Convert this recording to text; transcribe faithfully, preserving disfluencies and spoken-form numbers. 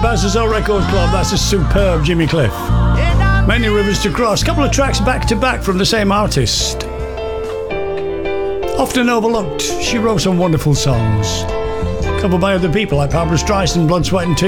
Bazzazzle Records Club. That's a superb Jimmy Cliff. Many Rivers to Cross. A couple of tracks back to back from the same artist. Often overlooked, she wrote some wonderful songs. Covered by other people like Barbra Streisand, Blood, Sweat and Tears.